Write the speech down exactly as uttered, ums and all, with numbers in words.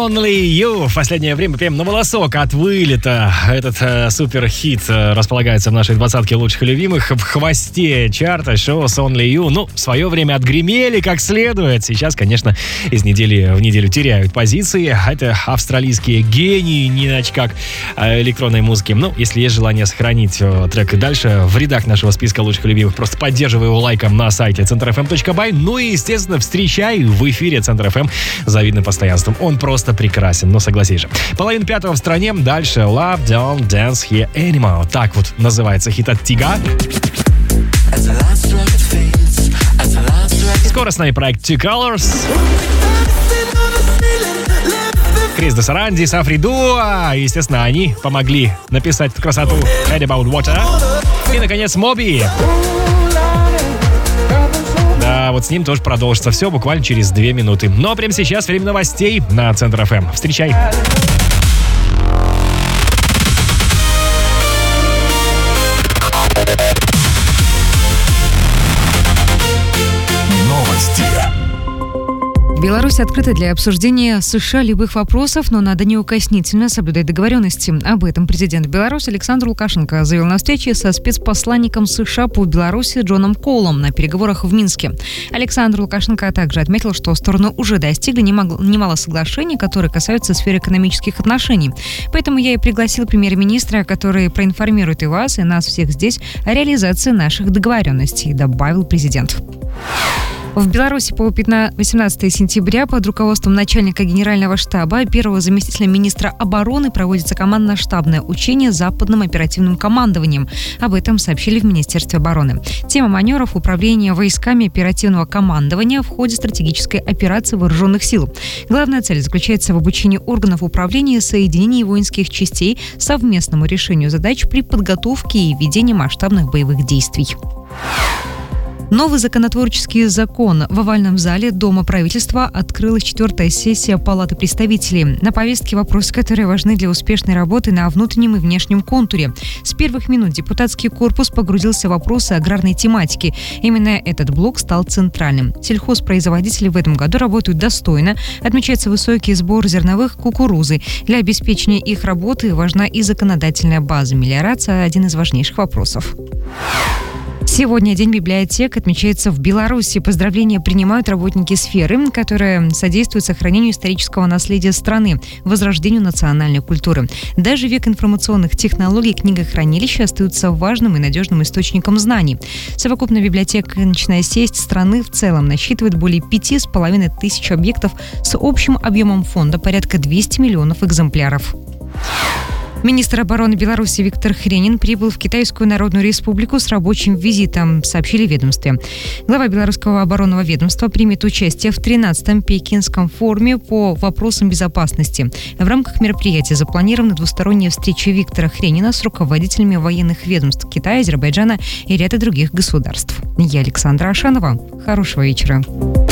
Only You. В последнее время прям на волосок от вылета. Этот э, супер-хит э, располагается в нашей двадцатке лучших и любимых. В хвосте чарта шоу Only You. Ну, в свое время отгремели как следует. Сейчас, конечно, из недели в неделю теряют позиции. Это австралийские гении, не иначе как э, электронной музыки. Ну, если есть желание сохранить э, трек и дальше, в рядах нашего списка лучших и любимых просто поддерживай его лайком на сайте центр эф эм точка бай. Ну и, естественно, встречай в эфире Центр эф эм с завидным постоянством. Он просто прекрасен, ну согласись же. Половина пятого в стране. Дальше Love Don't Dance Here Anymore. Так вот называется хит от Тига. Скоростный проект Two Colors. Крис де Саранди, Сафри Дуа. Естественно, они помогли написать эту красоту. Head About Water. И, наконец, Моби. Да, вот с ним тоже продолжится все буквально через две минуты. Но прямо сейчас время новостей на Центр эф эм. Встречай! Беларусь открыта для обсуждения США любых вопросов, но надо неукоснительно соблюдать договоренности. Об этом президент Беларуси Александр Лукашенко заявил на встрече со спецпосланником США по Беларуси Джоном Коулом на переговорах в Минске. Александр Лукашенко также отметил, что стороны уже достигли немало соглашений, которые касаются сферы экономических отношений. Поэтому я и пригласил премьер-министра, который проинформирует и вас, и нас всех здесь о реализации наших договоренностей, добавил президент. В Беларуси по восемнадцатое сентября под руководством начальника генерального штаба, первого заместителя министра обороны проводится командно-штабное учение с западным оперативным командованием. Об этом сообщили в Министерстве обороны. Тема маневров управления войсками оперативного командования в ходе стратегической операции вооруженных сил. Главная цель заключается в обучении органов управления и соединении воинских частей совместному решению задач при подготовке и ведении масштабных боевых действий. Новый законотворческий закон. В овальном зале Дома правительства открылась четвертая сессия Палаты представителей. На повестке вопросы, которые важны для успешной работы на внутреннем и внешнем контуре. С первых минут депутатский корпус погрузился в вопросы аграрной тематики. Именно этот блок стал центральным. Сельхозпроизводители в этом году работают достойно. Отмечается высокий сбор зерновых кукурузы. Для обеспечения их работы важна и законодательная база. Мелиорация – один из важнейших вопросов. Сегодня День библиотек отмечается в Беларуси. Поздравления принимают работники сферы, которые содействуют сохранению исторического наследия страны, возрождению национальной культуры. Даже в век информационных технологий книгохранилища остаются важным и надежным источником знаний. Совокупная библиотечная сеть страны в целом насчитывает более пяти с половиной тысяч объектов с общим объемом фонда порядка двести миллионов экземпляров. Министр обороны Беларуси Виктор Хренин прибыл в Китайскую Народную Республику с рабочим визитом, сообщили в ведомстве. Глава Белорусского оборонного ведомства примет участие в тринадцатом Пекинском форуме по вопросам безопасности. В рамках мероприятия запланированы двусторонние встречи Виктора Хренина с руководителями военных ведомств Китая, Азербайджана и ряда других государств. Я Александра Ашанова. Хорошего вечера.